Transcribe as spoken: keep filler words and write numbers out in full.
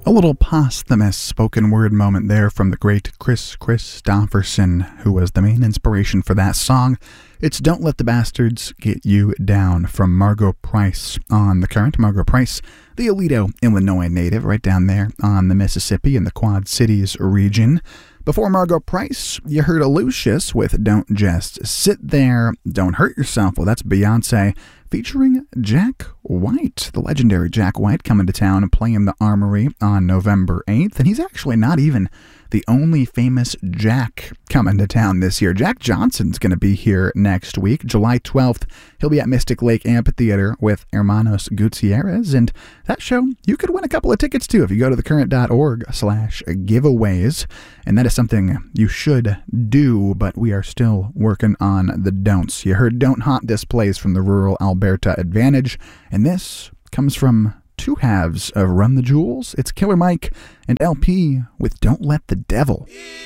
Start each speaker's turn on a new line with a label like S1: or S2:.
S1: A little posthumous spoken word moment there from the great Chris Christopherson, who was the main inspiration for that song. It's Don't Let the Bastards Get You Down from Margo Price on The Current. Margo Price, the Aledo, Illinois native, right down there on the Mississippi in the Quad Cities region. Before Margo Price, you heard Lucius with Don't Just Sit There, Don't Hurt Yourself. Well, that's Beyonce featuring Jack White, the legendary Jack White, coming to town and playing the Armory on November eighth. And he's actually not even the only famous Jack coming to town this year. Jack Johnson's going to be here next week, July twelfth. He'll be at Mystic Lake Amphitheater with Hermanos Gutierrez, and that show, you could win a couple of tickets too if you go to thecurrent.org slash giveaways, and that is something you should do, but we are still working on the don'ts. You heard Don't Haunt This Place from the Rural Alberta Advantage, and this comes from two halves of Run the Jewels. It's Killer Mike and L P with Don't Let the Devil